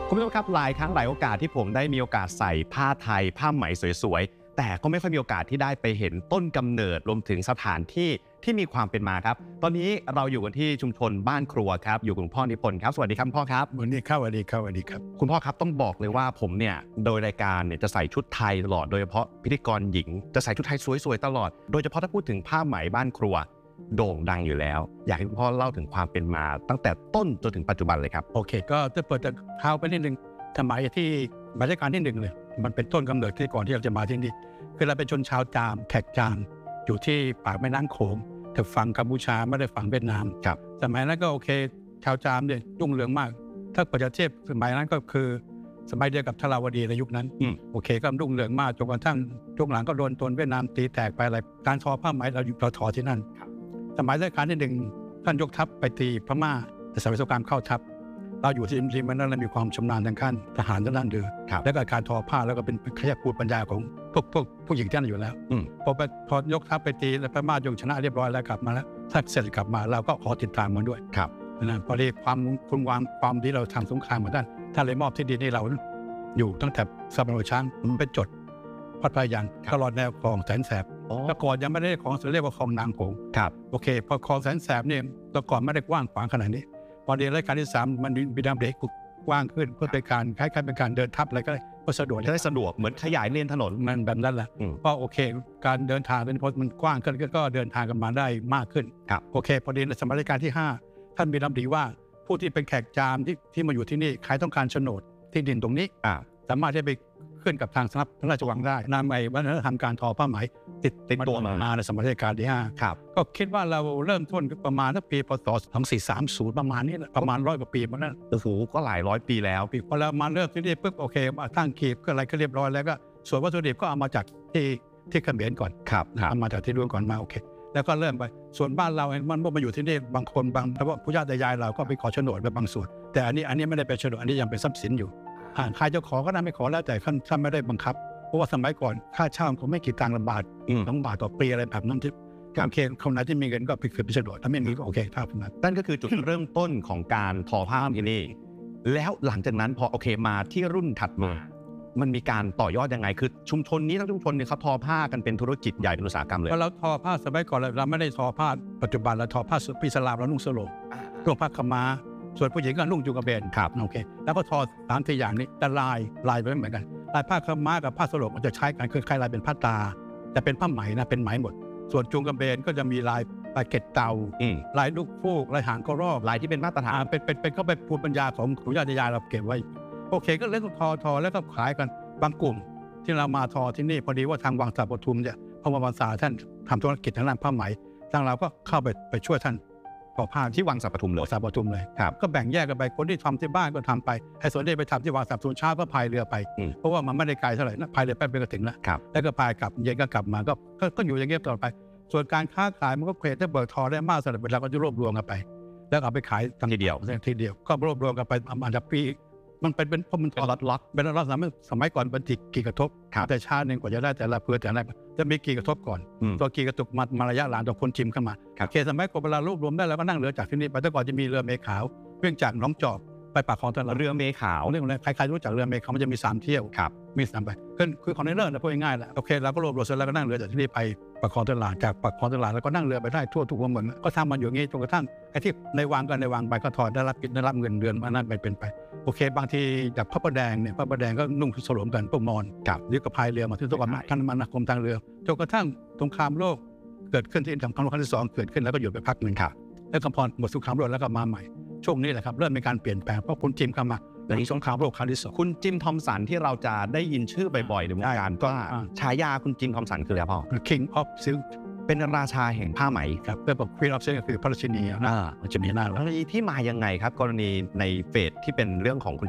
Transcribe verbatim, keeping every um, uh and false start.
คุณผู้ชมครับหลายครั้งหลายโอกาสที่ผมได้มีโอกาสใส่ผ้าไทยผ้าไหมสวยๆแต่ก็ไม่ค่อยมีโอกาสที่ได้ไปเห็นต้นกำเนิดรวมถึงสถานที่ที่มีความเป็นมาครับตอนนี้เราอยู่กันที่ชุมชนบ้านครัวครับอยู่กับคุณพ่อนิพนธ์ครับสวัสดีครับพ่อครับวันนี้ครับสวัสดีครับสวัสดีครับคุณพ่อครับต้องบอกเลยว่าผมเนี่ยโดยรายการเนี่ยจะใส่ชุดไทยตลอดโดยเฉพาะพิธีกรหญิงจะใส่ชุดไทยสวยๆตลอดโดยเฉพาะถ้าพูดถึงผ้าไหมบ้านครัวโด่งดังอยู่แล้วอยากให้คุณพ่อเล่าถึงความเป็นมาตั้งแต่ต้นจนถึงปัจจุบันเลยครับโอเคก็จะเปิดจากเท้าไปนิดนึงสมัยที่รัชกาลที่หนึ่งเลยมันเป็นต้นกำเนิดที่ก่อนที่เราจะมาที่นี่คือเราเป็นชนชาวจามแขกจามอยู่ที่ปากแม่น้ำโขงแต่ฝั่งกัมพูชาไม่ได้ฝั่งเวียดนามครับสมัยนั้นก็โอเคชาวจามเนี่ยรุ่งเรืองมากถ้าเปิดจะเทียบสมัยนั้นก็คือสมัยเดียวกับทราวดีในยุคนั้นโอเคก็รุ่งเรืองมากจนกระทั่งช่วงหลังก็โดนตนเวียดนามตีแตกไปอะไรการทอผ้าไหมเราอยู่เราทอที่นั่นสมัยรัชกาลที่หนึ่งท่านยกทัพไปตีพม่าแต่สมัยสงครามเข้าทัพเราอยู่ที่ริมนั้นเรามีความชำนาญทางขั้นทหารด้านเดือแล้วก็การทอผ้าแล้วก็เป็นขยักพูดปัญญาของพวกพวกผู้หญิงที่นั่นอยู่แล้วพอไปพอยกทัพไปตีแล้วพม่ายกชนะเรียบร้อยแล้วกลับมาแล้วถ้าเสร็จกลับมาเราก็ขอติดตามมันด้วยครับนะพอดีความคุณความความที่เราทำสงครามเหมือนกันท่านเลยมอบที่ดินให้เราอยู่ตั้งแต่สมัยช้างเป็นจดพัดพายันตลอดแนวคลองแสนแสบแต่ก่อนยังไม่ได้ของเรียกว่าคลองนางโขงครับโอเคพอคลองแสนแสบเนี่ยแต่ก่อนไม่ได้กว้างขวางขนาดนี้พอเรียนรายการที่สามมันมีดามเบรกกว้างขึ้นเพื่อเป็นการคล้ายๆเป็นการเดินทับอะไรก็ได้ก็สะดวกจะได้สะดวกเหมือนขยายเลนถนนมันแบบนั้นแหละก็โอเคการเดินทางเป็นเพราะมันกว้างขึ้นก็เดินทางกันมาได้มากขึ้นโอเคพอดีสมัยรัชกาลที่ห้าท่านมีดำริว่าผู้ที่เป็นแขกจามที่ที่มาอยู่ที่นี่ใครต้องการโฉนดที่ดินตรงนี้สามารถที่ไปขึ้นกับทางสำนักพระราชวังได้นำไปวัฒนธรรมการทอผ้าไหมติดติดตัวมาในสมัยรัชกาลที่ห้าก็คิดว่าเราเริ่มต้นประมาณสักปีพศสองสี่สามศูนย์ประมาณนี้ประมาณร้อยกว่าปีมานั้นโอ้โหก็หลายร้อยปีแล้วพอเรามาเริ่มที่นี่ปุ๊บโอเคมาตั้งขีบก็อะไรก็เรียบร้อยแล้วก็ส่วนวัตถุดิบก็เอามาจากที่ที่เขมรก่อนครับเอามาจากที่นู่นก่อนมาโอเคแล้วก็เริ่มไปส่วนบ้านเรามันมาอยู่ที่นี่บางคนบางเพราะว่าผู้ญาติยายเราก็ไปขอโฉนดไปบางส่วนแต่อันนี้อันนี้ไม่ได้เป็นโฉนดอันนี้ยังเป็นทรัพย์สินอยู่ใครจะขอก็ได้ไม่ขอแล้วแต่ท่านไม่ได้บังคับเพราะว่าสมัยก่อนค่าเช่าเขาไม่กี่ตังค์ละบาทสองบาทต่อปีอะไรแบบนั้นที่โอเคคนไหนที่มีเงินก็ไปขึ้นไปโฉนดถ้าไม่มีก็โอเคถ้าพนั้นนั่นก็คือจุดเริ่มต้นของการทอผ้าที่นี่แล้วหลังจากนั้นพอโอเคมาที่รุ่นถัดมามันมีการต่อยอดยังไงคือชุมชนนี้ทั้งชุมชนเนี่ยเขาทอผ้ากันเป็นธุรกิจใหญ่เป็นอุตสาหกรรมเลยเราทอผ้าสมัยก่อนเราไม่ได้ทอผ้าปัจจุบันเราทอผ้าปีสลามเรานุ่งสโลงนุ่งผ้าขม้าส่วนผู้หญิงก็นุ่งจุกระเบนครับโอเคแล้วก็ทอสามสี่อย่างนี้แต่ลายลายไม่เหมือนกันลายผ้าขม้ากับผ้าสโลงมันจะใช้กันคือคล้ายลายเป็นผ้าตาแต่เป็นผ้าไหมนะเป็นไหมหมดส่วนจุงกระเบนก็จะมีลายลายเกล็ดเตาลายลูกฟูกลายหางกระรอกลายที่เป็นมาตรฐานเป็นเป็นเป็นก็เป็นภูมิปัญญาของปู่ย่าตายายเราเก็บไว้โอเคก็เล่นทอทอแล้วก็ขายกันบางกลุ่มที่เรามาทอที่นี่พอดีว่าทางวังสาปทุมเนี่ยพระวังสาท่านทำธุรกิจทางด้านผ้าไหมทางเราก็เข้าไปไปช่วยท่านทอผ้าที่วังสาปทุมเลยสาปทุมเลยครับก็แบ่งแยกกันไปคนที่ทำที่บ้านก็ทำไปไอ้ส่วนที่ไปทำที่วังสาปทุมเช้าก็พายเรือไปเพราะว่ามันไม่ได้ไกลเท่าไหร่นะพายเรือไปไปก็ถึงแล้วแล้วก็พายกลับเย็นก็กลับมาก็ก็อยู่อย่างเงี้ยตลอดไปส่วนการค้าขายมันก็เคลดได้เบิกทอได้มากสำหรับเราก็จะรวบรวมกันไปแล้วเอาไปขายทีเดียวทีเดียวก็รวบรวมกันไปอันดับปีมันเป็นเป็นเพราะมันเป็นล็อตล็อตเป็นล็อตสมัยสมัยก่อนบันทิกกี่กระทบแต่ชาติหนึ่งกว่าจะได้แต่ละเพื่อแต่ละจะมีกี่กระทบก่อนตัวกี่กระตุกมามาระยะหลังตัวคนชิมเข้ามาเคสมัยก่อนเวลารวบรวมได้แล้วก็นั่งเรือจากที่นี่ไปแต่ก่อนจะมีเรือเมขาวเรื่องจากหนองจอกไปปากคลองตลาดเรือเมขาวเรื่องอะไรใครๆรู้จักเรือเมขาวมันจะมีสามเที่ยวมีสามไปคือคือคอนเทนเนอร์นะพูดง่ายๆแหละโอเคเราก็รวบรวมเสร็จแล้วก็นั่งเรือจากที่นี่ไปปากคลองตลาดจากปากคลองตลาดแล้วก็นั่งเรือไปได้ทั่วทุกเมืองก็ทำมันอยู่อย่างนี้จนกระทั่งไอ้ที่ในวางกันในวางไปก็ถอดได้รับได้รับเงินเดือนมานั่นไปเป็นไปโอเคบางทีจากพระประแดงเนี่ยพระประแดงก็นุ่งสลวมกันพวกมอญกับหรือกับพายเรือมาที่ตะวันท่านมันคมทางเรือจนกระทั่งสงครามโลกเกิดขึ้นที่สงครามโลกครั้งที่สองเกิดขึ้นแล้วก็หยุดไปพักหนึ่งครับแล้วก็พอหมดสงครามโลกแล้วก็มาใหม่ช่วงนี้แหละครับเริ่มมีการเปลี่ยนแปลงเพราะคุณจิมเข้ามาหลังสงครามโลกครั้งที่สองคุณจิมทอมสันที่เราจะได้ยินชื่อบ่อยๆในวงการก็ฉายาคุณจิมทอมสันคืออะไรพ่อ King of Silk เป็นราชาแห่งผ้าไหมครับแต่บอก Queen of Silk ก็คือพระราชินีนะมันจะมีหน้าแล้วที่มายังไงครับกรณีในเฟสที่เป็นเรื่องของคุณ